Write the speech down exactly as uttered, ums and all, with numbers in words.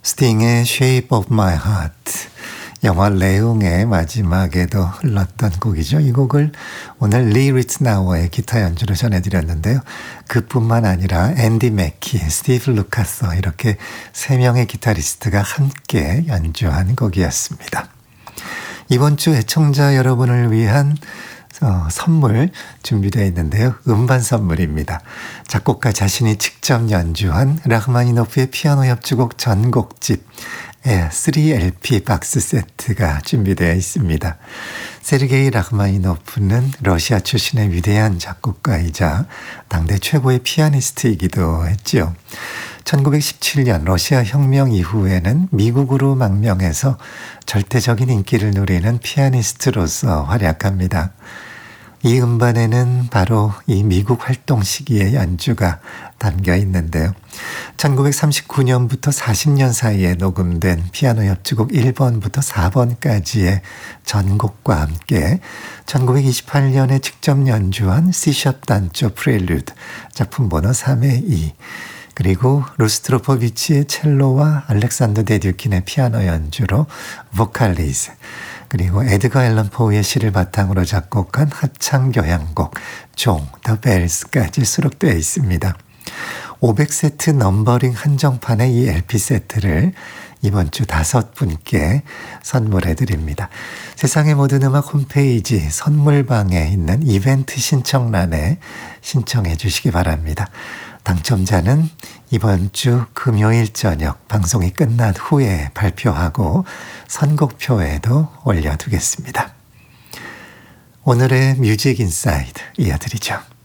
스팅의 Shape of My Heart, 영화 레옹의 마지막에도 흘렀던 곡이죠. 이 곡을 오늘 리 리츠나워의 기타 연주로 전해드렸는데요. 그뿐만 아니라 앤디 맥키, 스티브 루카서 이렇게 세 명의 기타리스트가 함께 연주한 곡이었습니다. 이번 주 애청자 여러분을 위한 어, 선물 준비되어 있는데요. 음반 선물입니다. 작곡가 자신이 직접 연주한 라흐마니노프의 피아노 협주곡 전곡집 삼 엘피 박스 세트가 준비되어 있습니다. 세르게이 라흐마니노프는 러시아 출신의 위대한 작곡가이자 당대 최고의 피아니스트이기도 했죠. 천구백십칠 년 러시아 혁명 이후에는 미국으로 망명해서 절대적인 인기를 누리는 피아니스트로서 활약합니다. 이 음반에는 바로 이 미국 활동 시기의 연주가 담겨 있는데요. 천구백삼십구 년부터 사십 년 사이에 녹음된 피아노 협주곡 일 번부터 사 번까지의 전곡과 함께 천구백이십팔 년에 직접 연주한 C샵 단조 프렐류드 작품 번호 삼의 이, 그리고 루스트로포비치의 첼로와 알렉산더 데듀킨의 피아노 연주로 보칼리즈, 그리고 에드거 앨런 포우의 시를 바탕으로 작곡한 합창 교향곡 종, 더 벨스까지 수록되어 있습니다. 오백 세트 넘버링 한정판의 이 엘피 세트를 이번 주 다섯 분께 선물해 드립니다. 세상의 모든 음악 홈페이지 선물방에 있는 이벤트 신청란에 신청해 주시기 바랍니다. 당첨자는 이번 주 금요일 저녁 방송이 끝난 후에 발표하고 선곡표에도 올려두겠습니다. 오늘의 뮤직 인사이드 이어드리죠.